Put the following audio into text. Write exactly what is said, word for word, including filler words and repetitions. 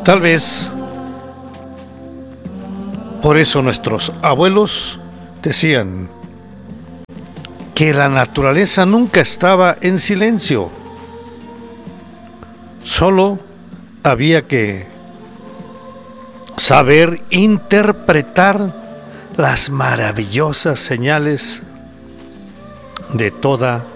Tal vez por eso nuestros abuelos decían que la naturaleza nunca estaba en silencio. Solo había que saber interpretar las maravillosas señales de toda